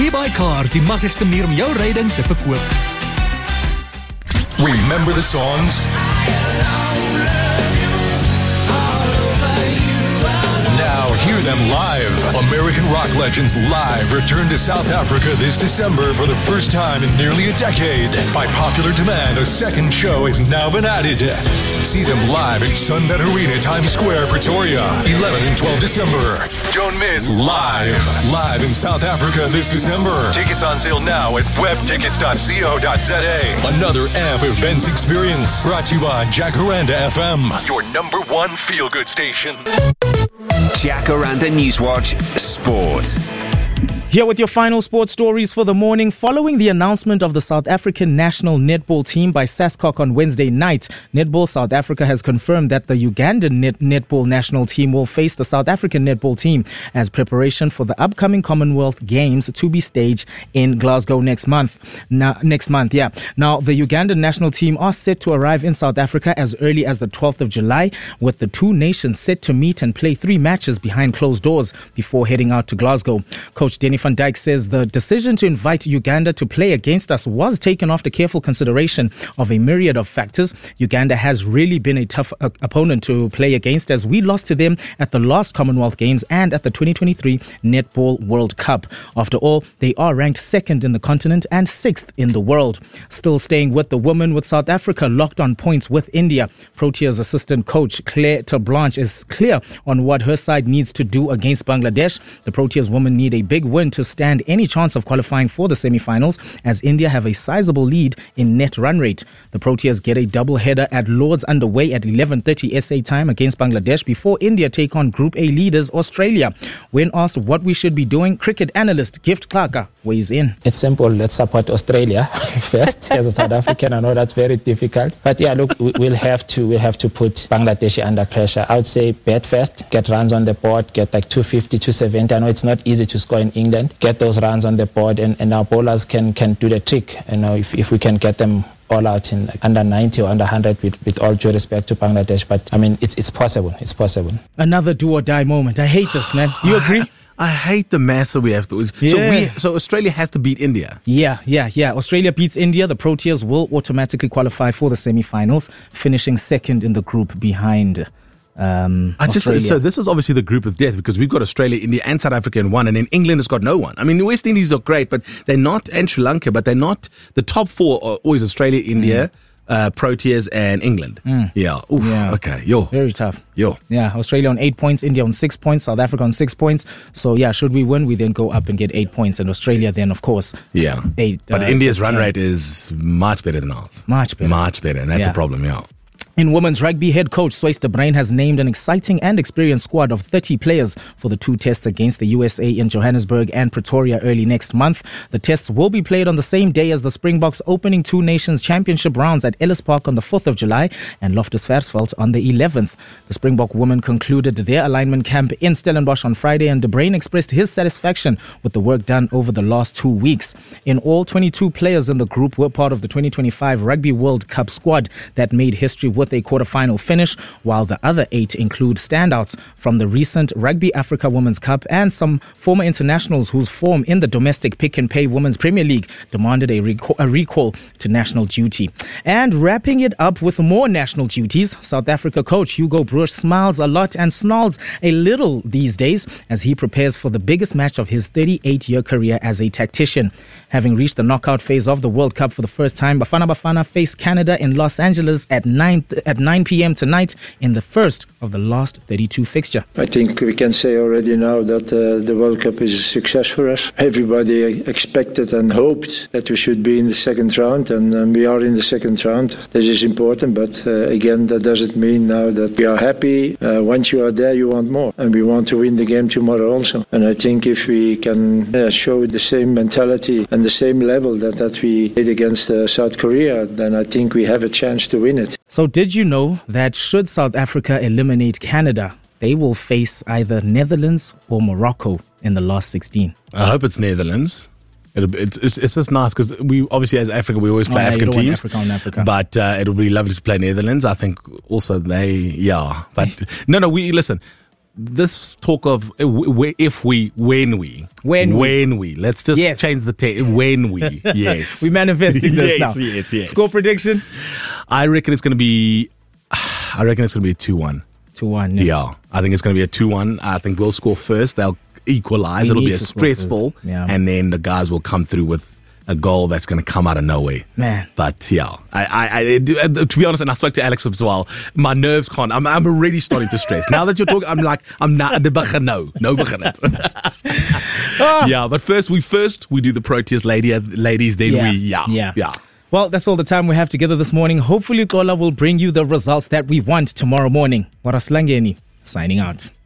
WeBuyCars, die maklikste manier om jou ryding te verkoop. Remember the songs? Now hear them live. American rock legends live return to South Africa this December for the first time in nearly a decade. By popular demand, a second show has now been added. See them live at Sunbet Arena, Times Square, Pretoria, 11 and 12 December. Don't miss Live in South Africa this December. Tickets on sale now at webtickets.co.za. Another AMP Events experience brought to you by Jacaranda FM, your number one feel-good station. Jacaranda Newswatch Sport. Here with your final sports stories for the morning. Following the announcement of the South African national netball team by SASCOC on Wednesday night, Netball South Africa has confirmed that the Ugandan netball national team will face the South African netball team as preparation for the upcoming Commonwealth Games to be staged in Glasgow next month. Now, the Ugandan national team are set to arrive in South Africa as early as the 12th of July, with the two nations set to meet and play 3 matches behind closed doors before heading out to Glasgow. Coach Denny van Dijk says the decision to invite Uganda to play against us was taken after careful consideration of a myriad of factors. Uganda has really been a tough opponent to play against, as we lost to them at the last Commonwealth Games and at the 2023 Netball World Cup. After all, they are ranked 2nd in the continent and 6th in the world. Still staying with the women, with South Africa locked on points with India, Proteas assistant coach Claire Terblanche is clear on what her side needs to do against Bangladesh. The Proteas women need a big win to stand any chance of qualifying for the semi-finals, as India have a sizable lead in net run rate. The Proteas get a double-header at Lord's underway at 11:30 SA time against Bangladesh before India take on Group A leaders Australia. When asked what we should be doing, cricket analyst Gift Clarka weighs in. It's simple. Let's support Australia first. As a South African, I know that's very difficult. But yeah, look, we'll have to put Bangladesh under pressure. I would say bat first, get runs on the board, get like 250, 270. I know it's not easy to score in England. Get those runs on the board, and our bowlers can do the trick. You know, if we can get them all out in under 90 or under 100, with all due respect to Bangladesh. But I mean, it's possible. It's possible. Another do or die moment. I hate this, man. Do you agree? I hate the mess that we have to. Yeah. So Australia has to beat India. Yeah. Australia beats India. The Proteas will automatically qualify for the semi-finals, finishing 2nd in the group behind Australia. So this is obviously the group of death, because we've got Australia, India and South Africa in one, and then England has got no one. I mean, the West Indies are great, but they're not, and Sri Lanka, but they're not. The top 4 are always Australia, India, Proteas and England. Yeah. Oof. Yeah. Okay. Very tough. Yeah. Australia on 8 points, India on 6 points, South Africa on 6 points. So yeah, should we win, we then go up and get 8 points, and Australia then, of course, 8. But India's run rate is much better than ours. Much better, and that's a problem. Yeah. In women's rugby, head coach Swys de Bruin has named an exciting and experienced squad of 30 players for the 2 tests against the USA in Johannesburg and Pretoria early next month. The tests will be played on the same day as the Springboks opening 2 Nations Championship rounds at Ellis Park on the 4th of July and Loftus Versfeld on the 11th. The Springbok women concluded their alignment camp in Stellenbosch on Friday, and de Bruin expressed his satisfaction with the work done over the last 2 weeks. In all, 22 players in the group were part of the 2025 Rugby World Cup squad that made history with a quarter-final finish, while the other 8 include standouts from the recent Rugby Africa Women's Cup and some former internationals whose form in the domestic Pick and Pay Women's Premier League demanded a recall to national duty. And wrapping it up with more national duties, South Africa coach Hugo Broos smiles a lot and snarls a little these days as he prepares for the biggest match of his 38-year career as a tactician. Having reached the knockout phase of the World Cup for the first time, Bafana Bafana face Canada in Los Angeles at 9 p.m. tonight in the first of the last 32 fixture. I think we can say already now that the World Cup is a success for us. Everybody expected and hoped that we should be in the second round, and we are in the second round. This is important, but again, that doesn't mean now that we are happy. Once you are there, you want more, and we want to win the game tomorrow also. And I think if we can show the same mentality and the same level that we did against South Korea, then I think we have a chance to win it. So did you know that should South Africa eliminate Canada, they will face either Netherlands or Morocco in the last 16? I hope it's Netherlands. It's just nice because we obviously, as Africa, we always play African teams. Africa. But it'll be lovely to play Netherlands. I think also but no, we listen. this talk of if we, when we. Let's just change the when we. Yes. We're manifesting this now. Yes. Score prediction? I reckon it's going to be a 2-1. 2-1. Yeah. I think it's going to be a 2-1. I think we'll score first. They'll equalize. It'll be a stressful. Yeah. And then the guys will come through with a goal that's going to come out of nowhere. Man. But yeah, I to be honest, and I spoke to Alex as well, my nerves can't. I'm already starting to stress. Now that you're talking, I'm not the begin. Yeah, but first we do the Proteas ladies, then yeah. Well, that's all the time we have together this morning. Hopefully, Kola will bring you the results that we want tomorrow morning. Waraslangeni, signing out.